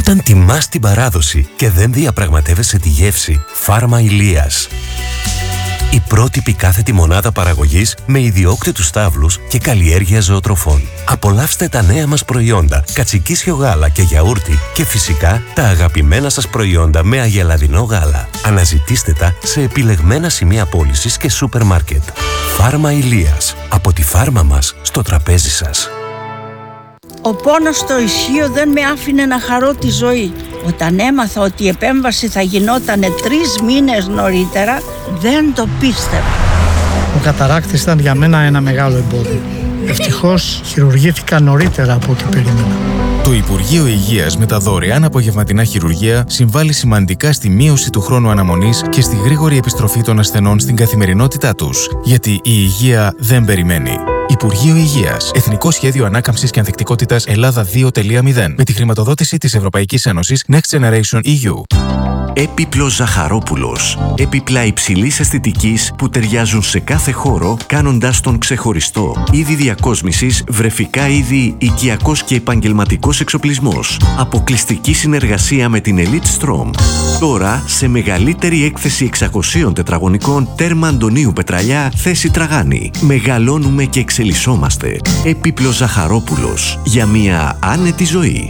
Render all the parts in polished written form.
Όταν τιμάς την παράδοση και δεν διαπραγματεύεσαι τη γεύση, Φάρμα Ηλίας. Η πρότυπη κάθετη μονάδα παραγωγής με ιδιόκτητους στάβλους και καλλιέργεια ζωοτροφών. Απολαύστε τα νέα μας προϊόντα, κατσικίσιο γάλα και γιαούρτι και φυσικά τα αγαπημένα σας προϊόντα με αγελαδινό γάλα. Αναζητήστε τα σε επιλεγμένα σημεία πώλησης και σούπερ μάρκετ. Φάρμα Ηλίας. Από τη φάρμα μας στο τραπέζι σας. Ο πόνος στο ισχύο δεν με άφηνε να χαρώ τη ζωή. Όταν έμαθα ότι η επέμβαση θα γινόταν 3 μήνες νωρίτερα, δεν το πίστευα. Ο καταράκτης ήταν για μένα ένα μεγάλο εμπόδιο. Ευτυχώς χειρουργήθηκα νωρίτερα από ό,τι περίμενα. Το Υπουργείο Υγείας με τα δωρεάν απογευματινά χειρουργεία συμβάλλει σημαντικά στη μείωση του χρόνου αναμονής και στη γρήγορη επιστροφή των ασθενών στην καθημερινότητά τους. Γιατί η υγεία δεν περιμένει. Υπουργείο Υγείας. Εθνικό Σχέδιο Ανάκαμψης και Ανθεκτικότητας Ελλάδα 2.0. Με τη χρηματοδότηση της Ευρωπαϊκής Ένωσης Next Generation EU. Έπιπλος Ζαχαρόπουλος. Έπιπλα υψηλής αισθητικής που ταιριάζουν σε κάθε χώρο, κάνοντας τον ξεχωριστό. Είδη διακόσμησης, βρεφικά είδη, οικιακός και επαγγελματικός εξοπλισμός. Αποκλειστική συνεργασία με την Elite Strom. Τώρα σε μεγαλύτερη έκθεση 600 τετραγωνικών, τέρμα Αντωνίου Πετραλιά, θέση Τραγάνη. Μεγαλώνουμε και εξελισσόμαστε. Έπιπλος Ζαχαρόπουλος. Για μια άνετη ζωή.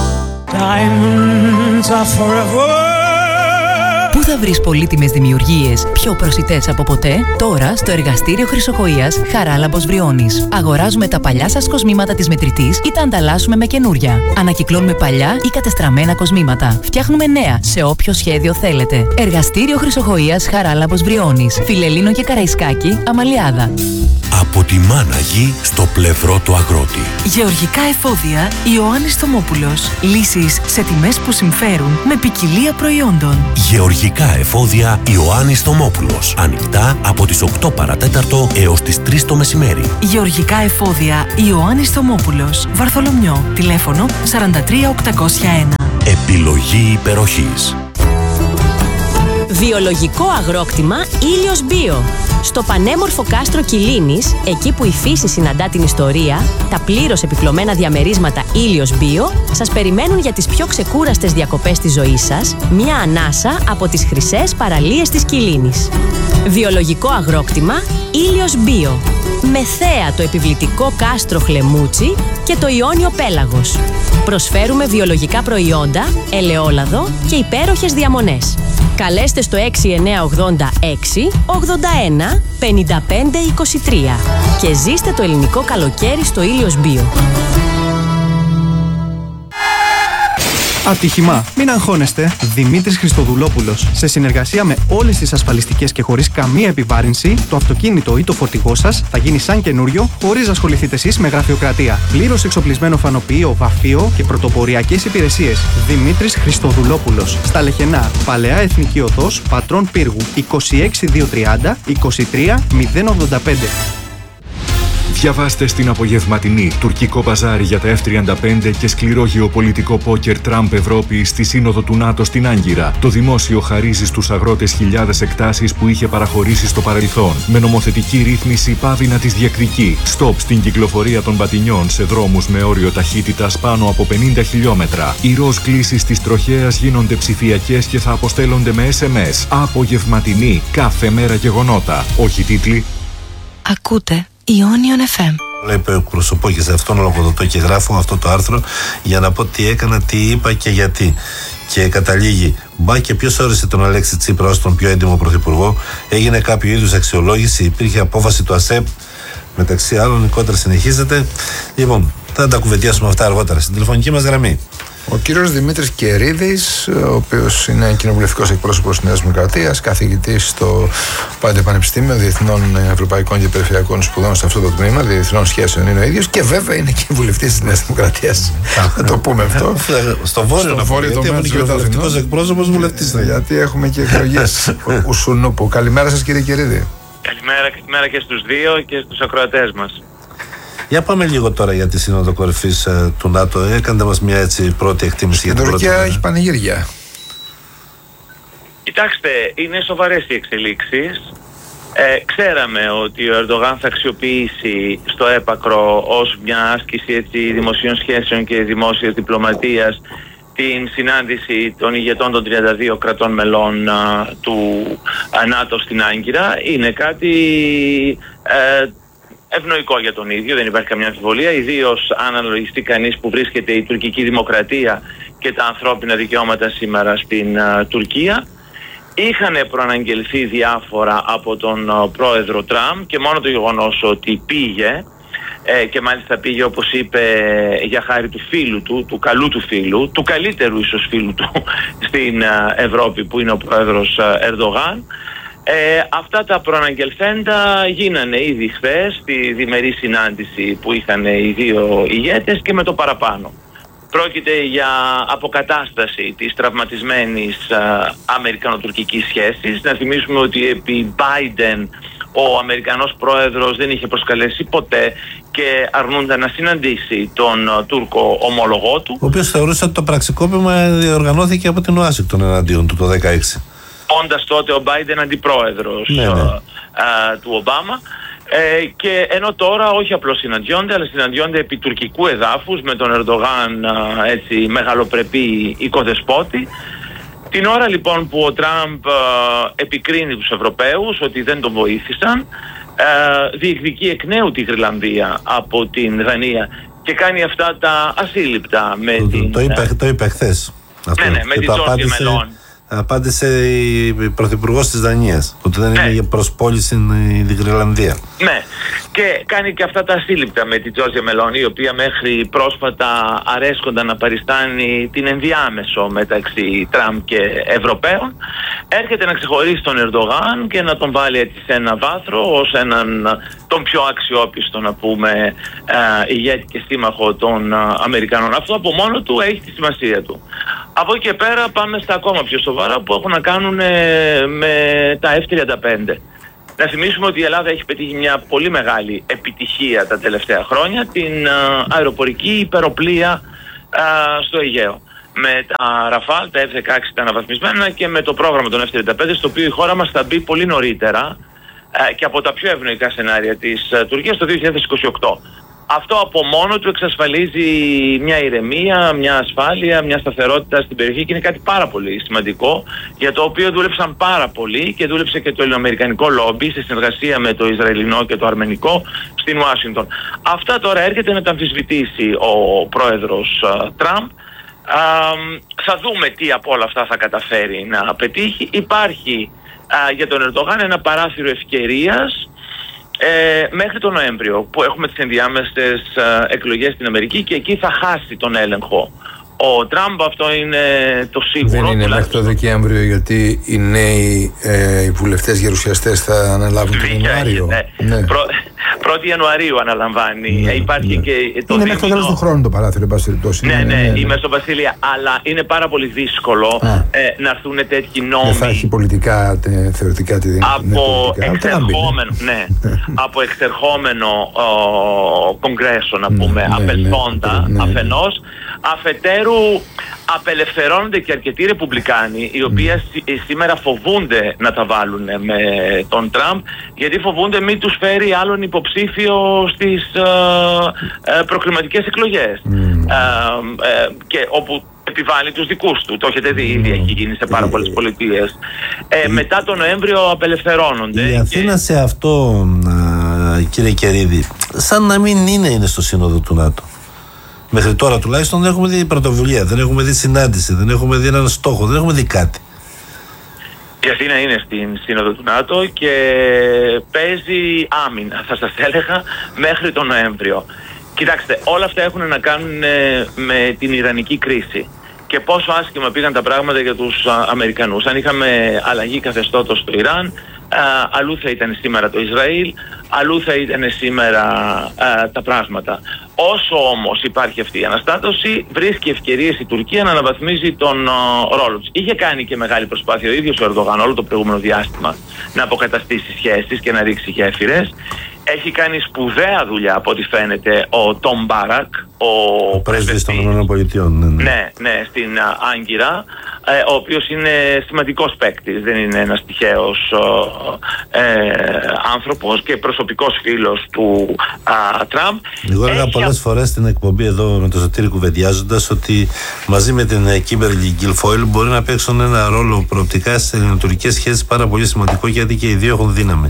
Πού θα βρεις πολύτιμες δημιουργίες πιο προσιτές από ποτέ? Τώρα στο εργαστήριο Χρυσοχοΐας Χαράλαμπος Βριώνης. Αγοράζουμε τα παλιά σας κοσμήματα της μετρητής ή τα ανταλλάσσουμε με καινούρια. Ανακυκλώνουμε παλιά ή κατεστραμμένα κοσμήματα. Φτιάχνουμε νέα σε όποιο σχέδιο θέλετε. Εργαστήριο Χρυσοχοΐας Χαράλαμπος Βριώνης. Φιλελλήνο και Καραϊσκάκη, Αμαλιάδα. Από τη μάνα γη στο πλευρό του αγρότη. Γεωργικά εφόδια Ιωάννης Θωμόπουλος. Λύσεις σε τιμές που συμφέρουν με ποικιλία προϊόντων. Γεωργικά εφόδια Ιωάννης Θωμόπουλος. Ανοιχτά από τις 8 παρατέταρτο έως τις 3 το μεσημέρι. Γεωργικά εφόδια Ιωάννης Θωμόπουλος. Βαρθολομιό. Τηλέφωνο 43801. Επιλογή υπεροχής. Βιολογικό αγρόκτημα Ήλιος Μπίο. Στο πανέμορφο κάστρο Κιλίνης, εκεί που η φύση συναντά την ιστορία, τα πλήρως επιπλωμένα διαμερίσματα Ήλιος Μπίο σας περιμένουν για τις πιο ξεκούραστες διακοπές της ζωής σας, μια ανάσα από τις χρυσές παραλίες της Κιλίνης. Βιολογικό αγρόκτημα Ήλιος Μπίο. Με θέα το επιβλητικό κάστρο Χλεμούτσι και το Ιόνιο Πέλαγος. Προσφέρουμε βιολογικά προϊόντα, ελαιόλαδο και υπέροχες διαμονές. Καλέστε στο 6986 81 55 23 και ζήστε το ελληνικό καλοκαίρι στο Ήλιος Μπίο. Ατύχημα. Μην αγχώνεστε. Δημήτρης Χριστοδουλόπουλος. Σε συνεργασία με όλες τις ασφαλιστικές και χωρίς καμία επιβάρυνση, το αυτοκίνητο ή το φορτηγό σας θα γίνει σαν καινούριο, χωρίς να ασχοληθείτε εσείς με γραφειοκρατία. Πλήρως εξοπλισμένο φανοποιείο, βαφείο και πρωτοποριακές υπηρεσίες. Δημήτρης Χριστοδουλόπουλος. Στα Λεχενά. Παλαιά Εθνική Οδός, Πατρών Πύργου. 26230 23 085. Διαβάστε στην απογευματινή τουρκικό μπαζάρι για τα F-35 και σκληρό γεωπολιτικό πόκερ Τραμπ Ευρώπη στη Σύνοδο του ΝΑΤΟ στην Άγκυρα. Το δημόσιο χαρίζει στους αγρότες χιλιάδες εκτάσεις που είχε παραχωρήσει στο παρελθόν. Με νομοθετική ρύθμιση πάβει να τις διεκδικεί. Στοπ στην κυκλοφορία των πατινιών σε δρόμους με όριο ταχύτητας πάνω από 50 χιλιόμετρα. Οι ροζ κλήσεις της τροχέας γίνονται ψηφιακές και θα αποστέλλονται με SMS. Απογευματινή, κάθε μέρα γεγονότα. Όχι τίτλοι. Ακούτε Ionion FM. Εκπροσωπώ και σε αυτόν λογοδοτώ και γράφω αυτό το άρθρο για να πω τι έκανα, τι είπα και γιατί. Και καταλήγει, μπα και ποιος όρισε τον Αλέξη Τσίπρα ως τον πιο έντιμο πρωθυπουργό? Έγινε κάποιο είδους αξιολόγηση, υπήρχε απόφαση του ΑΣΕΠ, μεταξύ άλλων. Η κόντρα συνεχίζεται. Λοιπόν, θα τα κουβεντιάσουμε αυτά αργότερα στην τηλεφωνική μας γραμμή. Ο κύριος Δημήτρης Κερίδης, ο οποίος είναι κοινοβουλευτικός εκπρόσωπος της Νέας Δημοκρατίας, καθηγητής στο Πάντιο Πανεπιστήμιο Διεθνών Ευρωπαϊκών και Περιφερειακών Σπουδών σε αυτό το τμήμα, Διεθνών Σχέσεων είναι ο ίδιος και βέβαια είναι και βουλευτής της Νέας Δημοκρατίας. Να το πούμε αυτό. Στο βόρειο τομέα είναι κοινοβουλευτικός εκπρόσωπος βουλευτής. Γιατί έχουμε και εκλογές Ουσουνούπου. Καλημέρα σας κύριε Κερίδη. Καλημέρα και στους δύο και στους ακροατές μας. Για πάμε λίγο τώρα για τη Σύνοδο Κορυφής του ΝΑΤΟ. Έκαντε μας μια έτσι πρώτη εκτίμηση για την πρώτη. Η Τουρκία έχει πανηγύρια. Κοιτάξτε, είναι σοβαρές οι εξελίξεις. Ξέραμε ότι ο Ερντογάν θα αξιοποιήσει στο έπακρο ως μια άσκηση έτσι, δημοσίων σχέσεων και δημόσιας διπλωματίας την συνάντηση των ηγετών των 32 κρατών μελών του ΝΑΤΟ στην Άγκυρα. Είναι κάτι ευνοϊκό για τον ίδιο, δεν υπάρχει καμιά αμφιβολία, ιδίως αν αναλογιστεί κανείς που βρίσκεται η τουρκική δημοκρατία και τα ανθρώπινα δικαιώματα σήμερα στην Τουρκία. Είχαν προαναγγελθεί διάφορα από τον πρόεδρο Τραμπ και μόνο το γεγονός ότι πήγε και μάλιστα πήγε, όπως είπε, για χάρη του φίλου του καλού του φίλου, του καλύτερου ίσως φίλου του στην Ευρώπη, που είναι ο πρόεδρος Ερντογάν. Αυτά τα προαναγγελθέντα γίνανε ήδη χθες στη διμερή συνάντηση που είχαν οι δύο ηγέτες και με το παραπάνω. Πρόκειται για αποκατάσταση της τραυματισμένης αμερικανοτουρκικής σχέσης. Να θυμίσουμε ότι επί Biden ο Αμερικανός πρόεδρος δεν είχε προσκαλέσει ποτέ και αρνούνταν να συναντήσει τον Τούρκο ομόλογό του, ο οποίος θεωρούσε ότι το πραξικόπημα διοργανώθηκε από την Ουάσιγκτον εναντίον του το 2016. Όντας τότε ο Biden αντιπρόεδρος του Ομπάμα. Και ενώ τώρα όχι απλώς συναντιόνται, αλλά συναντιόνται επί τουρκικού εδάφους με τον Ερντογάν, έτσι μεγαλοπρεπή οικοδεσπότη. Την ώρα λοιπόν που ο Τραμπ επικρίνει τους Ευρωπαίους ότι δεν τον βοήθησαν, διεκδικεί εκ νέου τη Γροιλανδία από την Δανία και κάνει αυτά τα ασύλληπτα με την... Το είπε χθες. Ναι, με την Τζόρτζια Μελών. Απάντησε η πρωθυπουργός της Δανίας ότι δεν είναι για προσπόληση η Γροιλανδία. Ναι, και κάνει και αυτά τα ασύλληπτα με την Τζόρτζια Μελών, η οποία μέχρι πρόσφατα αρέσκονταν να παριστάνει την ενδιάμεσο μεταξύ Τραμπ και Ευρωπαίων. Έρχεται να ξεχωρίσει τον Ερντογάν και να τον βάλει έτσι σε ένα βάθρο ως έναν τον πιο αξιόπιστο, να πούμε, ηγέτη και σύμμαχο των Αμερικανών. Αυτό από μόνο του έχει τη σημασία του. Από εκεί και πέρα πάμε στα ακόμα πιο σοβαρά που έχουν να κάνουν με τα F-35. Να θυμίσουμε ότι η Ελλάδα έχει πετύχει μια πολύ μεγάλη επιτυχία τα τελευταία χρόνια, την αεροπορική υπεροπλία στο Αιγαίο. Με τα Ραφάλ, τα F-16 τα αναβαθμισμένα και με το πρόγραμμα των F-35, στο οποίο η χώρα μας θα μπει πολύ νωρίτερα και από τα πιο ευνοϊκά σενάρια της Τουρκίας το 2028. Αυτό από μόνο του εξασφαλίζει μια ηρεμία, μια ασφάλεια, μια σταθερότητα στην περιοχή και είναι κάτι πάρα πολύ σημαντικό, για το οποίο δούλεψαν πάρα πολύ και δούλεψε και το ελληνοαμερικανικό λόμπι σε συνεργασία με το Ισραηλινό και το Αρμενικό στην Ουάσιγκτον. Αυτά τώρα έρχεται να τα αμφισβητήσει ο πρόεδρος Τραμπ. Θα δούμε τι από όλα αυτά θα καταφέρει να πετύχει. Υπάρχει για τον Ερντογάν ένα παράθυρο ευκαιρίας μέχρι τον Νοέμβριο, που έχουμε τις ενδιάμεσες εκλογές στην Αμερική και εκεί θα χάσει τον έλεγχο ο Τραμπ. Αυτό είναι το σίγουρο. Δεν είναι μέχρι το Δεκέμβριο, γιατί οι νέοι οι βουλευτές γερουσιαστές θα αναλάβουν τον Ιανουάριο. Ναι. 1η Ιανουαρίου αναλαμβάνει. Υπάρχει και το είναι μέχρι το τέλος του χρόνου το παράθυρο, ναι, η Μεσοβασίλεια. Αλλά είναι πάρα πολύ δύσκολο να έρθουν τέτοιοι νόμοι. Δεν θα έχει πολιτικά θεωρητικά τη δύναμη. Από εξερχόμενο κογκρέσο, να πούμε, απελθόντα αφενός. Αφετέρου απελευθερώνονται και αρκετοί ρεπουμπλικάνοι, οι οποίοι σήμερα φοβούνται να τα βάλουν με τον Τραμπ, γιατί φοβούνται μην τους φέρει άλλον υποψήφιο στις προκληματικές εκλογές, και όπου επιβάλλει τους δικούς του. Το έχετε δει, ήδη έχει γίνει σε πάρα πολλές πολιτείες. Μετά τον Νοέμβριο απελευθερώνονται. Η Αθήνα σε αυτό, κύριε Κερίδη, σαν να μην είναι στο σύνοδο του ΝΑΤΟ. Μέχρι τώρα τουλάχιστον δεν έχουμε δει πρωτοβουλία, δεν έχουμε δει συνάντηση, δεν έχουμε δει έναν στόχο, δεν έχουμε δει κάτι. Η Αθήνα είναι στην σύνοδο του ΝΑΤΟ και παίζει άμυνα, θα σας έλεγα, μέχρι τον Νοέμβριο. Κοιτάξτε, όλα αυτά έχουν να κάνουν με την Ιρανική κρίση και πόσο άσχημα πήγαν τα πράγματα για τους Αμερικανούς. Αν είχαμε αλλαγή καθεστώτος στο Ιράν, αλλού θα ήταν σήμερα το Ισραήλ, αλλού θα ήταν σήμερα τα πράγματα. Όσο όμως υπάρχει αυτή η αναστάτωση, βρίσκει ευκαιρίες η Τουρκία να αναβαθμίζει τον ρόλο της. Είχε κάνει και μεγάλη προσπάθεια ο ίδιος ο Ερντογάν όλο το προηγούμενο διάστημα να αποκαταστήσει σχέσεις και να ρίξει γέφυρες. Έχει κάνει σπουδαία δουλειά από ό,τι φαίνεται ο Τόμ Μπάρακ, ο πρέσβης των ΗΠΑ. Ναι, στην Άγκυρα, ο οποίος είναι σημαντικός παίκτης, δεν είναι ένας τυχαίος άνθρωπος και προσωπικός φίλος του Τραμπ. Εγώ έλεγα πολλές φορές στην εκπομπή εδώ με το Σωτήρη κουβεντιάζοντας ότι μαζί με την Κίμπερλι Γκιλφόιλ μπορεί να παίξουν ένα ρόλο προοπτικά στις ελληνοτουρκικές σχέσεις πάρα πολύ σημαντικό, γιατί και οι δύο έχουν δύναμη.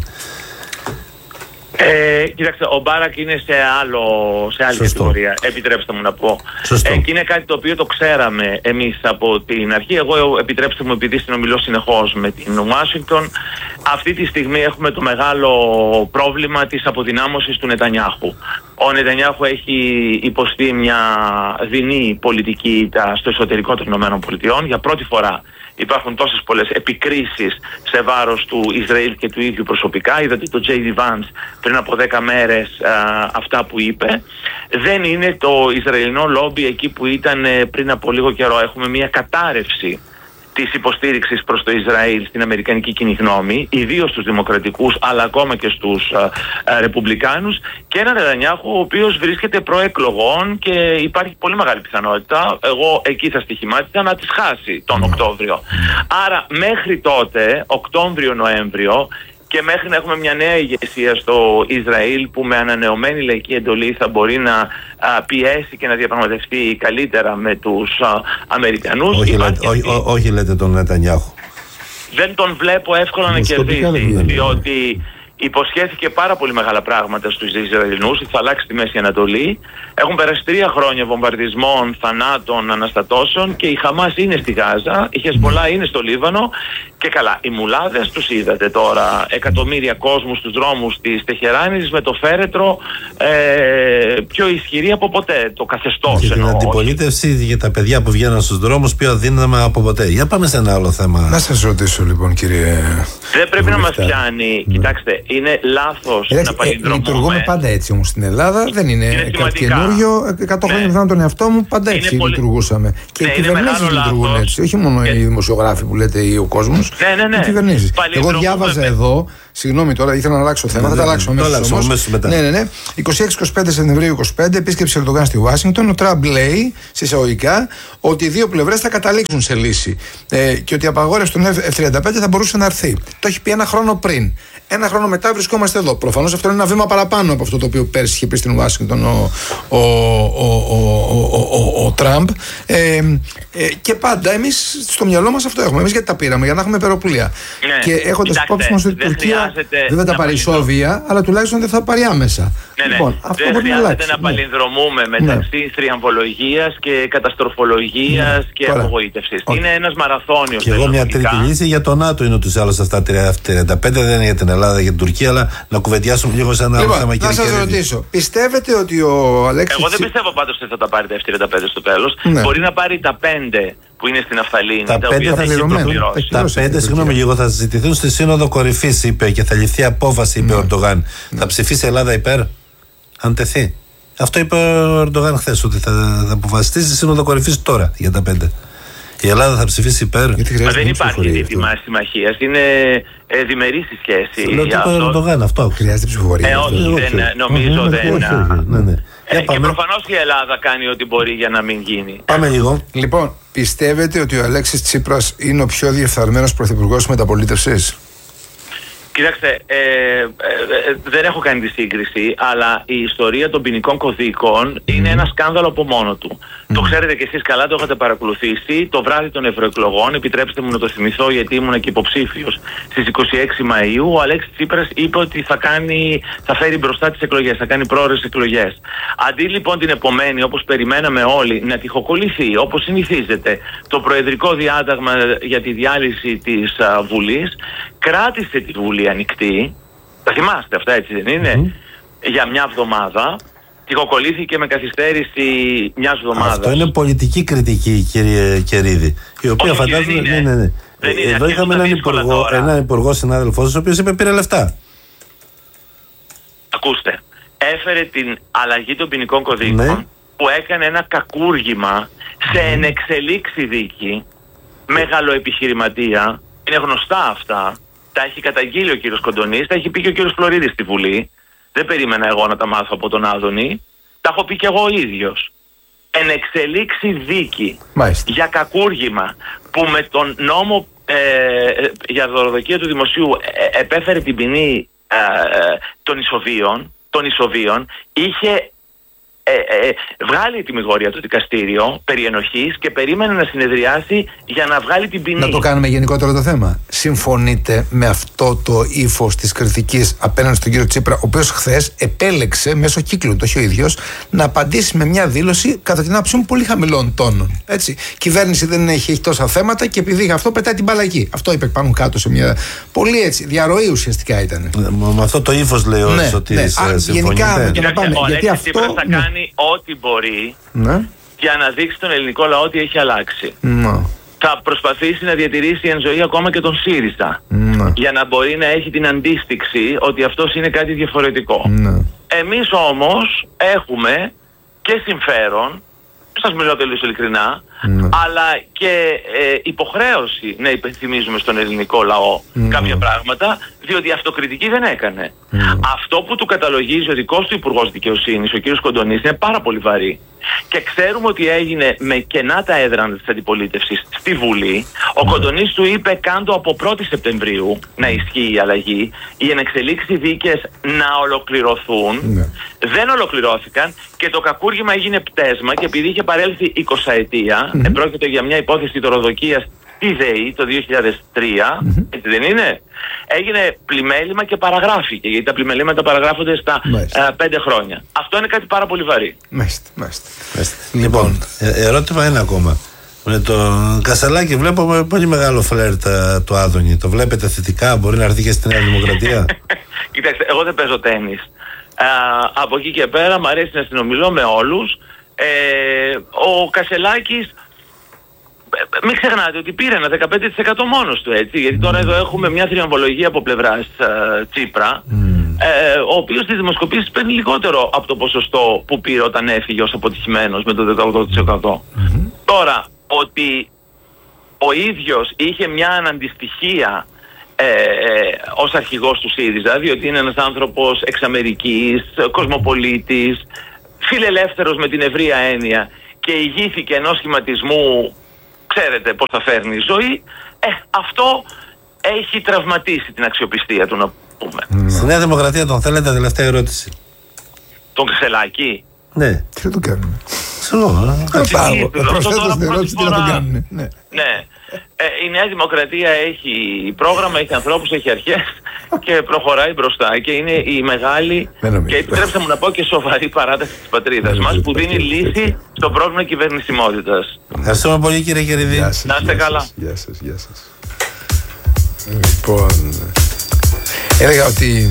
Κοιτάξτε, ο Μπάρακ είναι σε άλλη κατηγορία, επιτρέψτε μου να πω. Και είναι κάτι το οποίο το ξέραμε εμείς από την αρχή. Εγώ, επιτρέψτε μου, επειδή συνομιλώ συνεχώς με την Ουάσιγκτον, αυτή τη στιγμή έχουμε το μεγάλο πρόβλημα της αποδυνάμωσης του Νετανιάχου. Ο Νετανιάχου έχει υποστεί μια δεινή πολιτική στο εσωτερικό των ΗΠΑ. Για πρώτη φορά υπάρχουν τόσες πολλές επικρίσεις σε βάρος του Ισραήλ και του ίδιου προσωπικά. Είδατε το J.D. Vance πριν από 10 μέρες αυτά που είπε. Δεν είναι το Ισραηλινό λόμπι εκεί που ήταν πριν από λίγο καιρό. Έχουμε μια κατάρρευση της υποστήριξης προς το Ισραήλ στην αμερικανική κοινή γνώμη, ιδίως στους δημοκρατικούς αλλά ακόμα και στους ρεπουμπλικάνους, και έναν Νετανιάχου ο οποίος βρίσκεται προεκλογών και υπάρχει πολύ μεγάλη πιθανότητα, εγώ εκεί θα στοιχημάτιζα, να τις χάσει τον Οκτώβριο. Άρα μέχρι τότε, Οκτώβριο-Νοέμβριο, και μέχρι να έχουμε μια νέα ηγεσία στο Ισραήλ που με ανανεωμένη λαϊκή εντολή θα μπορεί να πιέσει και να διαπραγματευτεί καλύτερα με τους Αμερικανούς. Όχι λέτε τον Νετανιάχου. Δεν τον βλέπω εύκολα να κερδίσει, διότι υποσχέθηκε πάρα πολύ μεγάλα πράγματα στους Ισραηλινούς, θα αλλάξει τη Μέση Ανατολή. Έχουν περάσει 3 χρόνια βομβαρδισμών, θανάτων, αναστατώσεων και η Χαμάς είναι στη Γάζα, η Χεσμολά είναι στο Λίβανο και καλά, οι μουλάδες τους είδατε τώρα, εκατομμύρια κόσμου στους δρόμους της Τεχεράνης με το φέρετρο πιο ισχυρή από ποτέ, το καθεστώς. Και την αντιπολίτευση για τα παιδιά που βγαίνουν στους δρόμους πιο αδύναμα από ποτέ. Για πάμε σε ένα άλλο θέμα. Να σας ρωτήσω λοιπόν, κύριε. Δεν πρέπει να μας πιάνει, κοιτάξτε, είναι λάθος να παλινδρομούμε. Λειτουργούμε πάντα έτσι όμως στην Ελλάδα, δεν είναι κάτι καινούριο. 100 χρόνια μετά τον εαυτό μου, πάντα έτσι λειτουργούσαμε. Και οι κυβερνήσεις λειτουργούν έτσι, όχι μόνο οι δημοσιογράφοι που λέτε ή ο κόσμος. Ναι. Οι κυβερνήσεις. Εγώ διάβαζα εδώ, συγγνώμη τώρα, ήθελα να αλλάξω θέμα, θα τα αλλάξω αμέσως μετά. Ναι. 26-25 Σεπτεμβρίου 25, επίσκεψη Ερντογάν στη Ουάσιγκτον. Ο Τραμπ λέει, σε εισαγωγικά, ότι οι δύο πλευρές θα καταλήξουν σε λύση και ότι η απαγόρευση των F-35 θα μπορούσε να έρθει. Το έχει πει 1 χρόνο πριν. 1 χρόνο μετά βρισκόμαστε εδώ. Προφανώς αυτό είναι ένα βήμα παραπάνω από αυτό το οποίο πέρσι είχε πει στην Ουάσιγκτον ο Τραμπ. Και πάντα εμείς στο μυαλό μας αυτό έχουμε. Εμείς γιατί τα πήραμε, για να έχουμε υπεροπλία. Και έχοντας υπόψη μας ότι η Τουρκία δεν θα τα πάρει σόβια, αλλά τουλάχιστον δεν θα πάρει άμεσα. Λοιπόν, αυτό δεν μπορεί να αλλάξει. χρειάζεται να παλινδρομούμε μεταξύ θριαμβολογίας και καταστροφολογίας και απογοήτευσης. Είναι ένας μαραθώνιος. Και εγώ μια τρίτη λύση για το ΝΑΤΟ είναι ούτως ή άλλως αυτά 35, δεν είναι για την Ελλάδα, για την Τουρκία, αλλά να κουβεντιάσουμε λίγο σε ένα άλλο θέμα. Να σας ρωτήσω, πιστεύετε ότι ο Αλέξης. Εγώ δεν πιστεύω πάντως ότι θα τα πάρει τα F-35 στο τέλος. Μπορεί να πάρει τα 5 που είναι στην Αφθαλήνη, τα οποία θα έχει προπληρώσει. Τα 5, συγγνώμη λίγο, θα συζητηθούν στη Σύνοδο Κορυφής, είπε, και θα ληφθεί απόφαση, είπε ο Ερντογάν. Θα ψηφίσει η Ελλάδα υπέρ, αν τεθεί. Αυτό είπε ο Ερντογάν χθες, ότι θα αποφασιστεί στη Σύνοδο Κορυφής τώρα για τα 5. Η Ελλάδα θα ψηφίσει υπέρ. Μα δεν υπάρχει ζήτημα συμμαχίας, είναι διμερής η σχέση. Λέω το Ερντογάν αυτό. Χρειάζεται ψηφοφορία. Όχι, νομίζω δεν. Και προφανώς η Ελλάδα κάνει ό,τι μπορεί για να μην γίνει. Πάμε λίγο. Λοιπόν, πιστεύετε ότι ο Αλέξης Τσίπρας είναι ο πιο διεφθαρμένος πρωθυπουργός της μεταπολίτευσης? Κοιτάξτε, δεν έχω κάνει τη σύγκριση, αλλά η ιστορία των ποινικών κωδίκων είναι ένα σκάνδαλο από μόνο του. Το ξέρετε κι εσείς καλά, το έχετε παρακολουθήσει. Το βράδυ των ευρωεκλογών, επιτρέψτε μου να το θυμηθώ γιατί ήμουν και υποψήφιος, στις 26 Μαΐου, ο Αλέξης Τσίπρας είπε ότι θα φέρει μπροστά τις εκλογές, θα κάνει πρόορες εκλογές. Αντί λοιπόν την επομένη, όπως περιμέναμε όλοι, να τυχοκολληθεί, όπως συνηθίζεται, το προεδρικό διάταγμα για τη διάλυση της Βουλής, κράτησε τη Βουλή ανοιχτή, τα θυμάστε αυτά, έτσι δεν είναι, για μια εβδομάδα, τυχοκολλήθηκε με καθυστέρηση μιας εβδομάδας. Αυτό είναι πολιτική κριτική, κύριε Κερίδη, η οποία φαντάζομαι. Ναι. Εδώ είχαμε έναν υπουργό συνάδελφό σας, ο οποίος είπε πήρε λεφτά. Ακούστε, έφερε την αλλαγή των ποινικών κωδίκων που έκανε ένα κακούργημα σε ενεξελίξη δίκη, μεγαλοεπιχειρηματία, είναι γνωστά αυτά. Τα έχει καταγγείλει ο κύριος Κοντονής, τα έχει πει και ο κύριος Φλωρίδης στη Βουλή. δεν περίμενα εγώ να τα μάθω από τον Άδωνη, τα έχω πει και εγώ ο ίδιος. Εν εξελίξει δίκη για κακούργημα που με τον νόμο για δωροδοκία του δημοσίου επέφερε την ποινή των ισοβίων, είχε βγάλει τη μηγόρια το δικαστήριο περί ενοχής και περίμενε να συνεδριάσει για να βγάλει την ποινή. Να το κάνουμε γενικότερο το θέμα. Συμφωνείτε με αυτό το ύφος της κριτικής απέναντι στον κύριο Τσίπρα, ο οποίος χθες επέλεξε μέσω κύκλου, το έχει ο ίδιος, να απαντήσει με μια δήλωση κατά την άποψή μου πολύ χαμηλών τόνων. Έτσι. Η κυβέρνηση δεν έχει τόσα θέματα και επειδή αυτό πετάει την μπάλα εκεί. Αυτό είπε πάνω κάτω σε μια πολύ έτσι διαρροή ουσιαστικά ήταν. Με αυτό το ύφος λέει ο Σωτήρης. Γενικά να πάμε. Γιατί αυτό θα κάνει ό,τι μπορεί για να δείξει τον ελληνικό λαό ότι έχει αλλάξει. Θα προσπαθήσει να διατηρήσει εν ζωή ακόμα και τον ΣΥΡΙΖΑ για να μπορεί να έχει την αντίστοιξη ότι αυτός είναι κάτι διαφορετικό. Εμείς όμως έχουμε και συμφέρον, σας μιλώ τελείως ειλικρινά, αλλά και υποχρέωση να υπενθυμίζουμε στον ελληνικό λαό κάποια πράγματα, διότι αυτοκριτική δεν έκανε. Αυτό που του καταλογίζει ο δικός του Υπουργός Δικαιοσύνης, ο κ. Κοντονής, είναι πάρα πολύ βαρύ. Και ξέρουμε ότι έγινε με κενά τα έδρανα της αντιπολίτευσης στη Βουλή. Ο Κοντονής του είπε κάντο από 1η Σεπτεμβρίου να ισχύει η αλλαγή, οι ενεξελίξει δίκες να ολοκληρωθούν. Δεν ολοκληρώθηκαν και το κακούργημα έγινε πτέσμα, και επειδή είχε παρέλθει 20 ετία, πρόκειται για μια υπόθεση δωροδοκίας στη ΔΕΗ το 2003, έτσι δεν είναι? Έγινε πλημέλημα και παραγράφηκε, γιατί τα πλημελήματα παραγράφονται στα 5 χρόνια. Αυτό είναι κάτι πάρα πολύ βαρύ. Λοιπόν, ερώτημα ένα ακόμα. Με τον Κασελάκη βλέπουμε πολύ μεγάλο φλερτ του Άδωνη. Το βλέπετε θετικά? Μπορεί να έρθει και στη Νέα Δημοκρατία? Κοιτάξτε, εγώ δεν παίζω τένις. Από εκεί και πέρα μου αρέσει να συνομιλώ με όλους. Ο Κασελάκης, μην ξεχνάτε ότι πήρε ένα 15% μόνος του, έτσι, γιατί τώρα εδώ έχουμε μια θριαμβολογία από πλευράς Τσίπρα, ο οποίος στις δημοσκοπήσεις παίρνει λιγότερο από το ποσοστό που πήρε όταν έφυγε ως αποτυχημένος με το 18%. Τώρα, ότι ο ίδιος είχε μια αναντιστοιχία ως αρχηγός του ΣΥΡΙΖΑ, διότι είναι ένας άνθρωπος εξ Αμερικής, κοσμοπολίτης, φιλελεύθερος με την ευρεία έννοια, και ηγήθηκε ενός σχηματισμού, ξέρετε πώς θα φέρνει η ζωή, αυτό έχει τραυματίσει την αξιοπιστία του, να πούμε. Στη Νέα Δημοκρατία τον θέλετε? Τελευταία ερώτηση. Τον Κασελάκη? Ναι. Τι θα τον κάνουμε? Προσθέτω στην ερώτηση τι θα τον κάνουμε. Ναι. Η Νέα Δημοκρατία έχει πρόγραμμα, έχει ανθρώπους, έχει αρχές και προχωράει μπροστά, και είναι η μεγάλη και, επιτρέψτε μου να πω, και σοβαρή παράταση της πατρίδας μας, που δίνει λύση στο πρόβλημα κυβερνησιμότητας. Ευχαριστούμε πολύ, κύριε Κεριδή. Να είστε καλά. Γεια σας. Λοιπόν, έλεγα ότι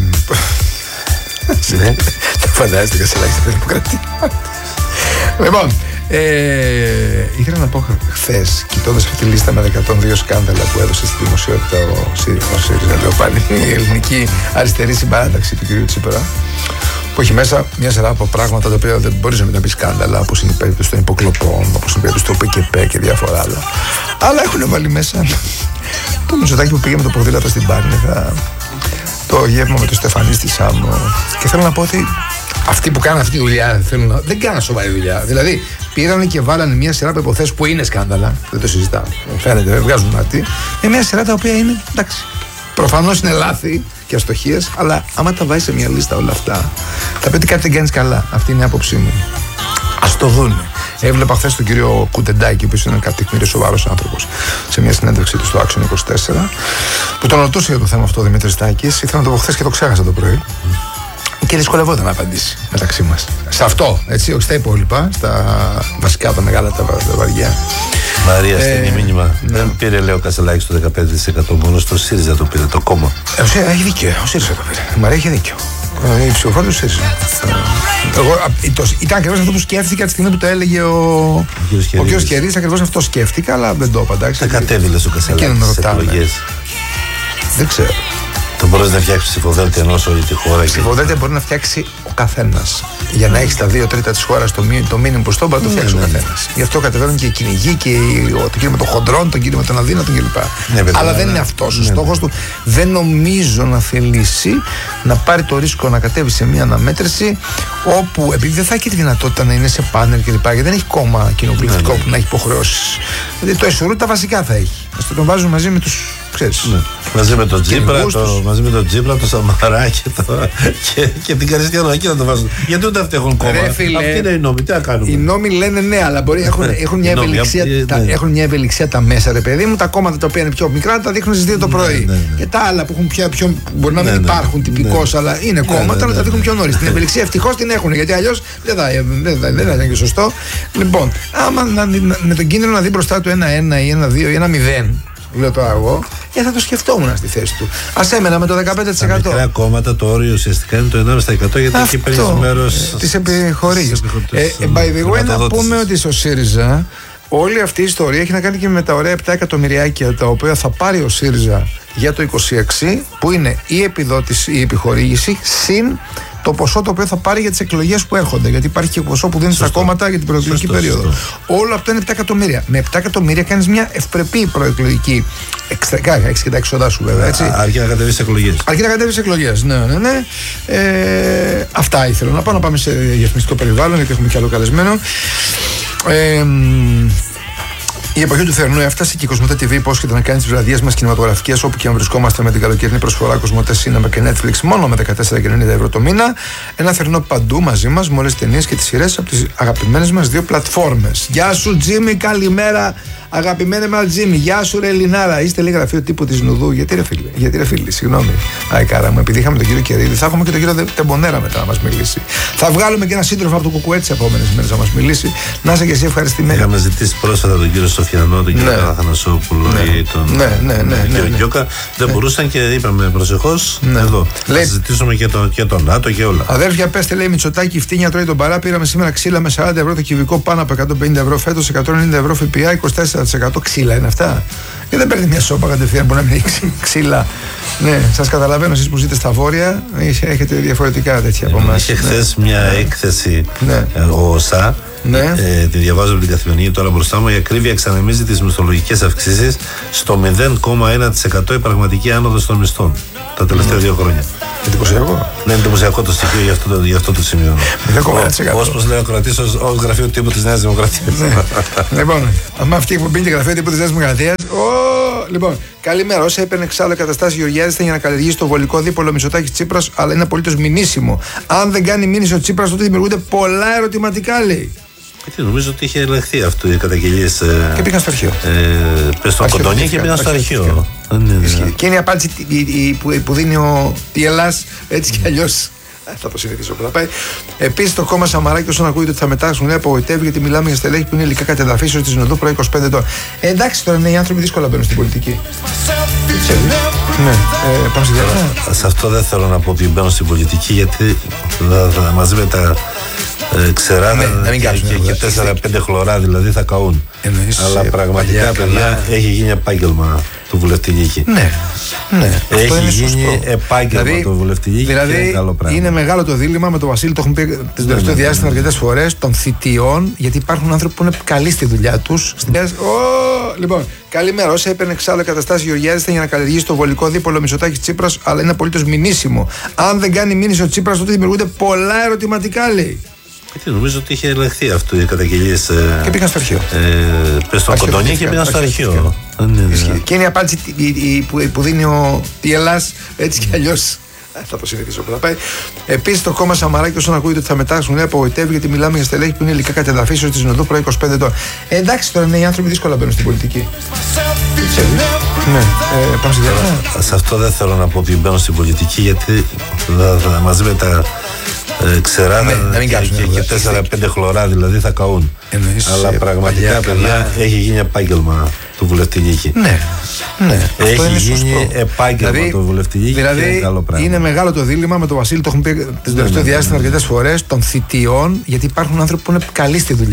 το φαντάζεστε Κασελάκη στη Δημοκρατία. Λοιπόν, ήθελα να πω χθες, κοιτώντας αυτή τη λίστα με 102 σκάνδαλα που έδωσε στη δημοσιότητα ο ΣΥΡΙΖΑ, λέω πάλι, η ελληνική αριστερή συμπαράταξη του κ. Τσίπρα, που έχει μέσα μια σειρά από πράγματα τα οποία δεν μπορείς να μην τα πει σκάνδαλα, όπως είναι η περίπτωση των υποκλοπών, όπως είναι η περίπτωση του ΠΚΠ και διάφορα άλλα. Αλλά έχουν βάλει μέσα το Μητσοτάκη που πήγε με το ποδήλατο στην Πάρνηθα, το γεύμα με το Στεφανί στη Σάμο, και θέλω να πω ότι αυτοί που κάνουν αυτή τη δουλειά δεν κάνουν σοβαρή δουλειά. Δηλαδή, πήραν και βάλανε μια σειρά από υποθέσεις που είναι σκάνδαλα, δεν το συζητάμε. Φαίνεται, δεν βγάζουν μάτι. Μια σειρά τα οποία είναι, εντάξει, προφανώς είναι λάθη και αστοχίες, αλλά άμα τα βάζεις σε μια λίστα όλα αυτά, θα πει ότι κάτι δεν κάνεις καλά. Αυτή είναι η άποψή μου. Ας το δούνε. Έβλεπα χθες τον κύριο Κουτεντάκη, ο οποίος είναι ένα κατοικμήριος σοβαρός άνθρωπος, σε μια συνέντευξή του στο Action 24, που τον ρωτούσε για το θέμα αυτό ο Δημήτρης Τάκης. Ήθελα να το πω χθες και το ξέχασα το πρωί. Και δυσκολευόταν να απαντήσει μεταξύ μας. Σε αυτό, έτσι, όχι στα υπόλοιπα, στα βασικά, τα μεγάλα, τα βαριά. Μαρία, στέλνει μήνυμα. Δεν πήρε, λέει ο Κασελάκης, το 15% μόνο στο ΣΥΡΙΖΑ το πήρε, το κόμμα. Έχει δίκιο, ο ΣΥΡΙΖΑ το πήρε. Η Μαρία έχει δίκιο. Η ψηφοφόρη του ΣΥΡΙΖΑ. Ήταν ακριβώς αυτό που σκέφτηκα τη στιγμή που το έλεγε ο κ. Κερίδης. Ακριβώς αυτό σκέφτηκα, αλλά δεν το είπα. Τα κατέβηλες ο Κασελάκης στις εκλογές. Δεν ξέρω. Το μπορεί να φτιάξει ψηφοδέλτια ενός όλη τη χώρα. Ψηφοδέλτια μπορεί να φτιάξει ο καθένας. Για να έχεις τα 2 τρίτα της χώρας το μήνυμο ποστό, μπορεί να το φτιάξει ο καθένας. Γι' αυτό κατεβαίνουν και οι κυνηγοί και το κίνημα των χοντρών, το κίνημα των αδύνατων κλπ. Αλλά δεν είναι αυτός ο στόχος του. Δεν νομίζω να θελήσει να πάρει το ρίσκο να κατέβει σε μια αναμέτρηση όπου, επειδή δεν θα έχει τη δυνατότητα να είναι σε πάνελ κλπ. Γιατί δεν έχει κόμμα κοινοβουλευτικό που να έχει υποχρεώσεις. Δηλαδή το Εσουρού τα βασικά θα έχει. Ας το βάζουν μαζί με τους. Μαζί με τον Τζίπρα, το Σαμαρά και την Καριστιανάκη να το βάζουν. Γιατί ούτε αυτοί έχουν κόμμα. Αυτή είναι η νόμη, τι να κάνουμε. Οι νόμοι λένε ναι, αλλά έχουν μια ευελιξία τα μέσα, ρε παιδί μου. Τα κόμματα τα οποία είναι πιο μικρά τα δείχνουν στις 2 το πρωί. Και τα άλλα που έχουν πιο. Μπορεί να μην υπάρχουν τυπικώς, αλλά είναι κόμματα, να τα δείχνουν πιο νωρίς. Την ευελιξία ευτυχώς την έχουν, γιατί αλλιώς δεν θα ήταν και σωστό. Λοιπόν, άμα με τον κίνδυνο να δει μπροστά του 1-1 ή 1-2 ή 1-0. Λέω τώρα εγώ, θα το σκεφτόμουν στη θέση του. Ας έμενα με το 15%. Τα μικρά κόμματα το όριο ουσιαστικά είναι το 1,5% γιατί εκεί παίρνει μέρος της επιχορήγησης. By the way, να πούμε ότι στο ΣΥΡΙΖΑ όλη αυτή η ιστορία έχει να κάνει και με τα ωραία 7 εκατομμυριάκια τα οποία θα πάρει ο ΣΥΡΙΖΑ για το 26, που είναι η επιδότηση, η επιχορήγηση, συν το ποσό το οποίο θα πάρει για τις εκλογές που έρχονται. Γιατί υπάρχει και ποσό που δίνει στα κόμματα για την προεκλογική περίοδο. Όλο αυτό είναι 7 εκατομμύρια. Με 7 εκατομμύρια κάνεις μια ευπρεπή προεκλογική. Έχεις και τα έξοδά σου, βέβαια. Έτσι. Αρκεί να κατέβεις εκλογές. Αρκεί να κατέβεις εκλογές. Ναι. Αυτά ήθελα να πάω. Να πάμε σε διαφημιστικό περιβάλλον, γιατί έχουμε κι άλλο καλεσμένο. Η εποχή του θερινού έφτασε και η Κοσμοτέ TV υπόσχεται να κάνει τις βραδιές μας κινηματογραφικές όπου και αν βρισκόμαστε με την καλοκαιρινή προσφορά Κοσμοτέ Cinema και Netflix μόνο με 14,90 € το μήνα. Ένα θερινό παντού μαζί μας με όλες τις ταινίες και τις σειρές από τις αγαπημένες μας 2 πλατφόρμες. Γεια σου Τζίμι, καλημέρα. Αγαπημένε μα Τζίμι, γεια σου ρε Ελληνάρα. Είστε λέει γραφείο τύπου της Νουδού. Γιατί ρε φίλοι, συγγνώμη. Άι κάρα μου, επειδή είχαμε τον κύριο Κερίδη, θα έχουμε και τον κύριο Τεμπονέρα μετά να μας μιλήσει. Θα βγάλουμε και ένα σύντροφο από το Κουκουέ τις επόμενες μέρες να μας μιλήσει. Να είσαι και εσύ ευχαριστημένη. Είχαμε ζητήσει πρόσφατα τον κύριο Σοφιανό, τον κύριο Αθανασόπουλο ή τον κύριο Γκιόκα. Δεν μπορούσαν και είπαμε προσεχώς εδώ. Θα συζητήσουμε και τον ΝΑΤΟ και όλα. Αδέρφια, πέστε λέει Μητσοτάκη, φτύνια τρώει τον παρά. Πήραμε σήμερα ξύλα με 40 € το κυβικό, πάνω από 150 € φέτος, 190 € ΦΠΑ, 24% ξύλα είναι αυτά. Και δεν παίρνει μια σόπα κατευθείαν που να μην έχει ξύλα. Ναι, σας καταλαβαίνω, εσείς που ζείτε στα βόρεια έχετε διαφορετικά τέτοια από εμάς. Είχε χθες μια έκθεση ο ΟΣΑ. Τη διαβάζω από την Καθημερινή τώρα μπροστά μου. Η ακρίβεια εξανεμίζει τις μισθολογικές αυξήσεις στο 0,1% η πραγματική άνοδος των μισθών τα τελευταία 2 χρόνια. Εντυπωσιακό. Ναι, είναι εντυπωσιακό το στοιχείο, γι' αυτό το σημειώνω. Όπως λέει ο κρατής ως γραφείο τύπου της Νέας Δημοκρατίας. Λοιπόν, άμα αυτή που μπήκε γραφείο τύπου της Νέας Δημοκρατίας. Λοιπόν, καλημέρα. Όσα έπαιρνε εξάλλου καταστάσει Γεωργιάδη ήταν για να καλλιεργήσει το βολικό δίπολο Μητσοτάκης Τσίπρας, αλλά είναι απολύτως μηνύσιμο. Αν δεν κάνει μήνυση ο Τσίπρας, τότε δημιουργούνται πολλά ερωτηματικά, λέει. Νομίζω ότι είχε ελεγχθεί αυτό οι καταγγελίες. Και πήγαν στο αρχείο. Πες στον Κοντονί και πήγαν στο αρχείο. Και είναι η απάντηση που δίνει η Ελλάς έτσι κι αλλιώς. Θα το συνηθίσω που θα πάει. Επίσης, το κόμμα Σαμαράκη, όσον ακούγεται ότι θα μετάξουν, λέει, απογοητεύει γιατί μιλάμε για στελέχη που είναι υλικά κατεδαφίσεως τη Συνοδού προ 25 ετών. Εντάξει, τώρα είναι οι άνθρωποι δύσκολα μπαίνουν στην πολιτική. Ναι, πάμε στη διάρκεια. Σε αυτό δεν θέλω να πω ότι μπαίνουν στην πολιτική γιατί μαζί με τα ξερά και 4-5 χλωρά δηλαδή θα καούν. Αλλά πραγματικά, παιδιά, έχει γίνει επάγγελμα το βουλευτική. Ναι. Έχει γίνει επάγγελμα το βουλευτική. Δηλαδή, είναι μεγάλο το δίλημμα με τον Βασίλη, το έχουμε πει το τελευταίο διάστημα αρκετές φορές, των θητιών, γιατί υπάρχουν άνθρωποι που είναι καλοί στη δουλειά τους. Λοιπόν, καλημέρα. Όσα έπαιρνε εξάλλου καταστάσει Γεωργιάδη ήταν για να καλλιεργήσει το βολικό δίπολο Μητσοτάκης Τσίπρας, αλλά είναι απολύτως μηνύσιμο. Αν δεν κάνει μήνυση ο Τσίπρας, τότε δημιουργούνται πολλά ερωτηματικά, λέει. Νομίζω ότι είχε ελεγχθεί αυτό οι καταγγελίες. Και πήγαν στο αρχείο. Πες στον Κοντονί και πήγαν στο αρχείο. Και είναι η απάντηση που δίνει η Ελλάς έτσι κι αλλιώς. Θα το συνηθίσω που θα πάει. Επίσης, το κόμμα Σαμαράκη, όσον ακούγεται ότι θα μετάξουν, λέει, απογοητεύει γιατί μιλάμε για στελέχη που είναι υλικά κατεδαφίσεως τη Συνοδού προ 25 ετών. Εντάξει, τώρα είναι οι άνθρωποι δύσκολα μπαίνουν στην πολιτική. Ναι, πάμε στη διάρκεια. Σε αυτό δεν θέλω να πω ότι μπαίνουν στην πολιτική γιατί μαζί με τα ξερά και 4-5 χλωρά δηλαδή θα καούν. Αλλά πραγματικά, παιδιά, έχει γίνει επάγγελμα το βουλευτική. Ναι. Έχει γίνει επάγγελμα το βουλευτική. Δηλαδή, είναι μεγάλο το δίλημμα με τον Βασίλη, το έχουμε πει το τελευταίο διάστημα αρκετές φορές, των θητιών, γιατί υπάρχουν άνθρωποι που είναι καλοί στη δουλειά.